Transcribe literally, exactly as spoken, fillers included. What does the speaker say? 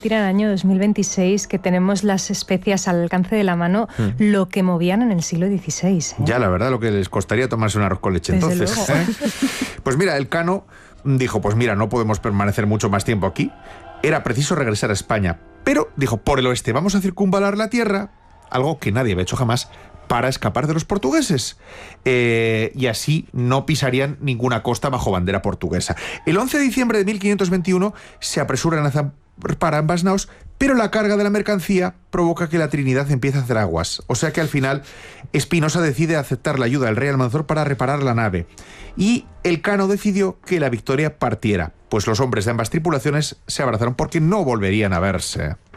En el año dos mil veintiséis, que tenemos las especias al alcance de la mano, mm. lo que movían en el siglo dieciséis. ¿eh? Ya, la verdad, lo que les costaría tomarse un arroz con leche. Desde entonces. luego. ¿eh? Pues mira, el Cano dijo, pues mira, no podemos permanecer mucho más tiempo aquí. Era preciso regresar a España. Pero, dijo, por el oeste vamos a circunvalar la tierra, algo que nadie había hecho jamás, para escapar de los portugueses. Eh, y así no pisarían ninguna costa bajo bandera portuguesa. El once de diciembre de mil quinientos veintiuno se apresuran a para ambas naos, pero la carga de la mercancía provoca que la Trinidad empiece a hacer aguas. O sea que al final Espinosa decide aceptar la ayuda del rey Almanzor para reparar la nave. Y el Cano decidió que la Victoria partiera, pues los hombres de ambas tripulaciones se abrazaron porque no volverían a verse.